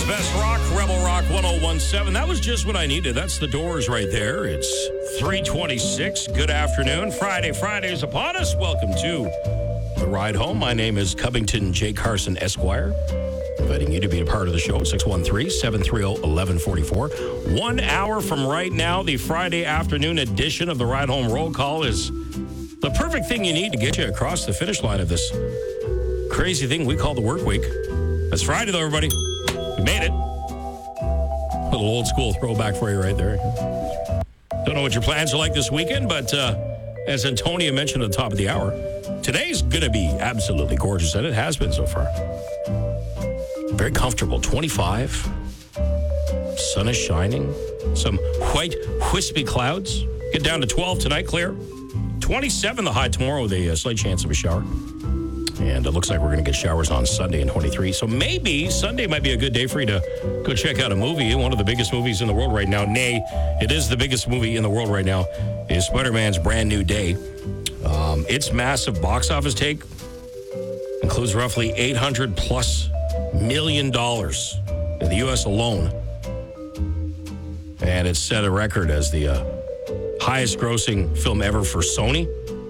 best rock, Rebel Rock 1017. That was just what I needed. That's the Doors right there. It's 3:26. Good afternoon. Friday is upon us. Welcome to The Ride Home. My name is Covington J. Carson, Esquire. Inviting you to be a part of the show at 613-730-1144. 1 hour from right now, the Friday afternoon edition of the Ride Home Roll Call is the perfect thing you need to get you across the finish line of this crazy thing we call the work week. It's Friday, though, everybody. We made it. A little old school throwback for you right there. Don't know what your plans are like this weekend, but as Antonia mentioned at the top of the hour, today's going to be absolutely gorgeous, and it has been so far. Very comfortable. 25. Sun is shining. Some white, wispy clouds. Get down to 12 tonight, clear. 27 the high tomorrow with a slight chance of a shower. And it looks like we're going to get showers on Sunday in 23. So maybe Sunday might be a good day for you to go check out a movie. One of the biggest movies in the world right now. Nay, it is the biggest movie in the world right now. Is Spider-Man's Brand New Day. Its massive box office take includes roughly $800+ million in the U.S. alone. And it's set a record as the highest grossing film ever for Sony.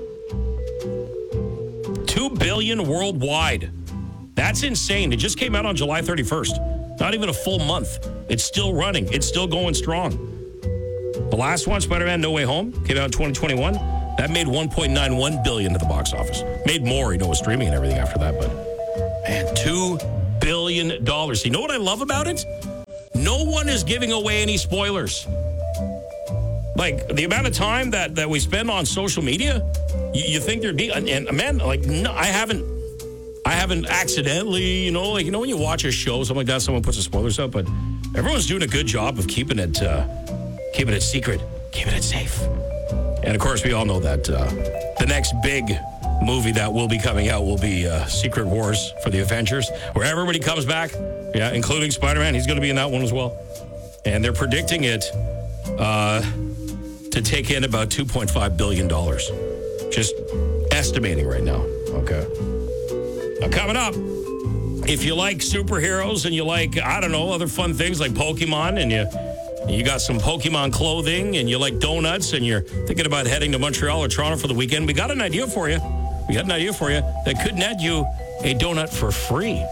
$2 billion worldwide. That's insane. It just came out on July 31st. Not even a full month. It's still running. It's still going strong. The last one, Spider-Man No Way Home, came out in 2021. That made $1.91 billion at the box office. Made more, with streaming and everything after that. But, man, $2 billion. You know what I love about it? No one is giving away any spoilers. Like, the amount of time that we spend on social media, you think there'd be, and man, like, no, I haven't accidentally, when you watch a show, something like that, someone puts the spoilers up, but everyone's doing a good job of keeping it secret, keeping it safe. And of course, we all know that the next big movie that will be coming out will be Secret Wars for the Avengers, where everybody comes back, including Spider-Man. He's going to be in that one as well. And they're predicting it to take in about $2.5 billion. Just estimating right now, okay? Now, coming up, if you like superheroes and you like, other fun things like Pokemon, and you got some Pokemon clothing, and you like donuts, and you're thinking about heading to Montreal or Toronto for the weekend, we got an idea for you. That could net you a donut for free.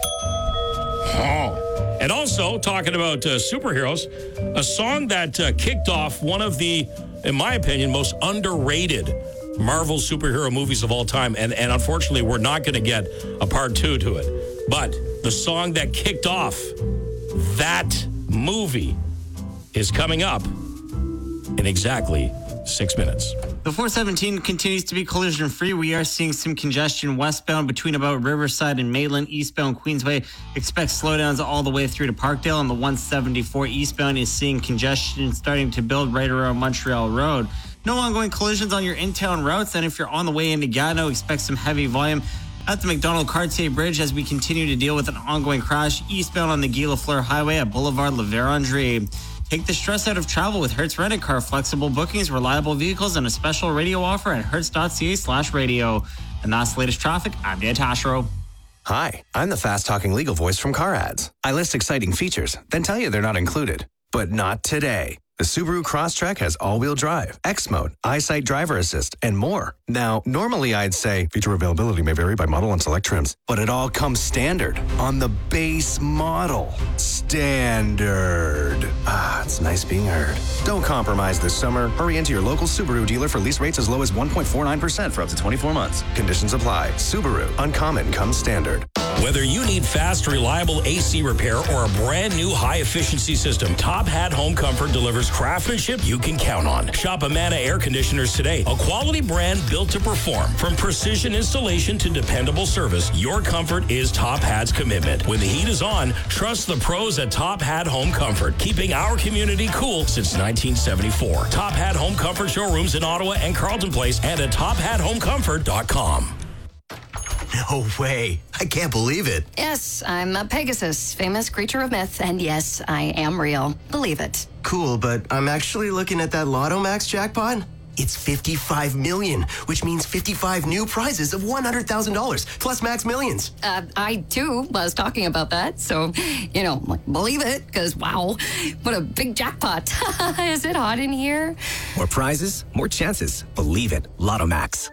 Oh. And also, talking about superheroes, a song that kicked off one of the, in my opinion, most underrated Marvel superhero movies of all time. And unfortunately, we're not going to get a part 2 to it. But the song that kicked off that movie is coming up in exactly 6 minutes. The 417 continues to be collision-free. We are seeing some congestion westbound between about Riverside and Maitland. Eastbound Queensway, expect slowdowns all the way through to Parkdale. And the 174 eastbound is seeing congestion starting to build right around Montreal Road. No ongoing collisions on your in-town routes. And if you're on the way into Gatineau, expect some heavy volume at the McDonald-Cartier Bridge as we continue to deal with an ongoing crash eastbound on the Guy Lafleur Highway at Boulevard La Vérendrye. Take the stress out of travel with Hertz Rent-A-Car. Flexible bookings, reliable vehicles, and a special radio offer at hertz.ca/radio. And that's the latest traffic. I'm Dan Tashro. Hi, I'm the fast-talking legal voice from Car Ads. I list exciting features, then tell you they're not included. But not today. The Subaru Crosstrek has all-wheel drive, X-Mode, EyeSight driver assist, and more. Now, normally I'd say feature availability may vary by model and select trims, but it all comes standard on the base model. Standard. It's nice being heard. Don't compromise this summer. Hurry into your local Subaru dealer for lease rates as low as 1.49% for up to 24 months. Conditions apply. Subaru. Uncommon comes standard. Whether you need fast, reliable AC repair or a brand new high-efficiency system, Top Hat Home Comfort delivers craftsmanship you can count on. Shop Amana Air Conditioners today, a quality brand built to perform. From precision installation to dependable service, your comfort is Top Hat's commitment. When the heat is on, trust the pros at Top Hat Home Comfort, keeping our community cool since 1974. Top Hat Home Comfort showrooms in Ottawa and Carleton Place and at tophathomecomfort.com. No way. I can't believe it. Yes, I'm a Pegasus, famous creature of myth, and yes, I am real. Believe it. Cool, but I'm actually looking at that Lotto Max jackpot. It's $55 million, which means 55 new prizes of $100,000 plus Max Millions. I, too, was talking about that. So, believe it, because, wow, what a big jackpot. Is it hot in here? More prizes, more chances. Believe it. Lotto Max.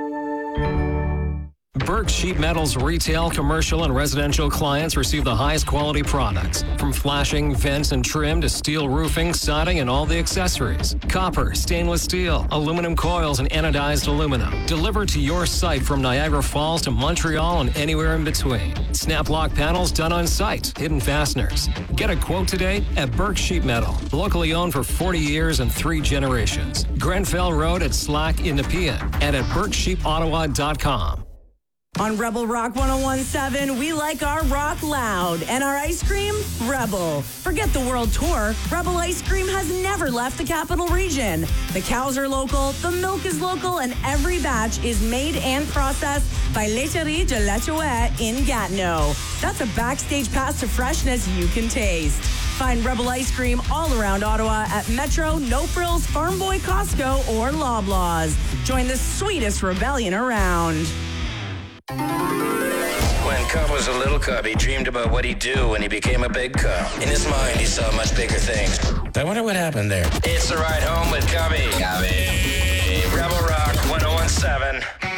Burke Sheet Metal's retail, commercial, and residential clients receive the highest quality products. From flashing, vents, and trim to steel roofing, siding, and all the accessories. Copper, stainless steel, aluminum coils, and anodized aluminum. Delivered to your site from Niagara Falls to Montreal and anywhere in between. Snap lock panels done on site. Hidden fasteners. Get a quote today at Burke Sheet Metal. Locally owned for 40 years and 3 generations. Grenfell Road at Slack in Nepean and at BurkeSheetOttawa.com. On Rebel Rock 101.7, we like our rock loud. And our ice cream? Rebel. Forget the world tour. Rebel Ice Cream has never left the capital region. The cows are local, the milk is local, and every batch is made and processed by Laiterie de la Chouette in Gatineau. That's a backstage pass to freshness you can taste. Find Rebel Ice Cream all around Ottawa at Metro, No Frills, Farm Boy, Costco, or Loblaws. Join the sweetest rebellion around. When Cub was a little cub, he dreamed about what he'd do when he became a big cub. In his mind, he saw much bigger things. I wonder what happened there. It's the ride home with Cubby. Rebel Rock 101.7.